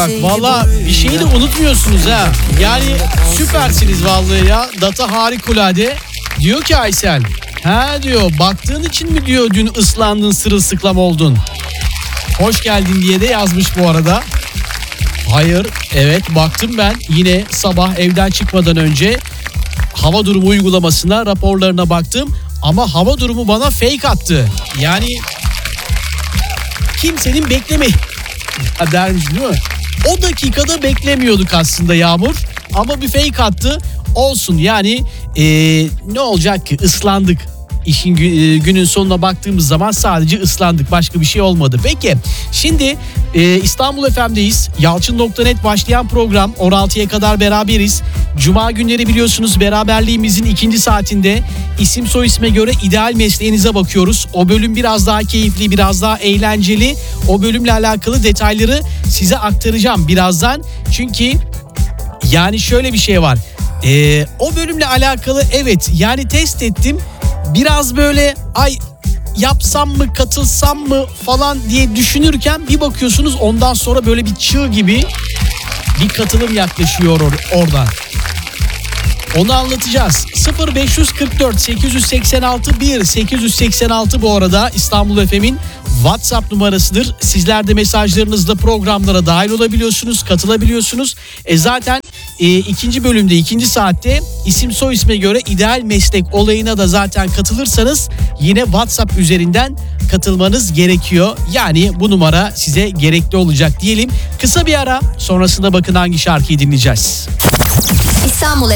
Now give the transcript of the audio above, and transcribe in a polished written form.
Bak valla bir şeyi de unutmuyorsunuz ha. Yani süpersiniz vallahi ya. Data harikulade. Diyor ki Aysel. Ha diyor, baktığın için mi diyor dün ıslandın, sırılsıklam oldun. Hoş geldin diye de yazmış bu arada. Hayır, evet baktım ben yine sabah evden çıkmadan önce hava durumu uygulamasına, raporlarına baktım. Ama hava durumu bana fake attı. Yani kimsenin bekleme dermiş değil mi? O dakikada beklemiyorduk aslında Yağmur. Ama bir fake attı. Olsun yani ne olacak ki, ıslandık. İşin günün sonuna baktığımız zaman sadece ıslandık, başka bir şey olmadı. Peki şimdi İstanbul FM'deyiz. Yalçın.net başlayan program 16'ya kadar beraberiz. Cuma günleri biliyorsunuz beraberliğimizin ikinci saatinde isim soy isme göre ideal mesleğinize bakıyoruz. O bölüm biraz daha keyifli, biraz daha eğlenceli. O bölümle alakalı detayları size aktaracağım birazdan. Çünkü yani şöyle bir şey var. O bölümle alakalı evet yani test ettim. Biraz böyle ay yapsam mı, katılsam mı falan diye düşünürken bir bakıyorsunuz ondan sonra böyle bir çığ gibi bir katılım yaklaşıyor oradan. Onu anlatacağız. 0544 886 886 bu arada İstanbul FM'in WhatsApp numarasıdır. Sizler de mesajlarınızla programlara dahil olabiliyorsunuz, katılabiliyorsunuz. Zaten ikinci bölümde, ikinci saatte isim soy isme göre ideal meslek olayına da zaten katılırsanız yine WhatsApp üzerinden katılmanız gerekiyor. Yani bu numara size gerekli olacak diyelim. Kısa bir ara, sonrasında bakın hangi şarkıyı dinleyeceğiz. İstanbul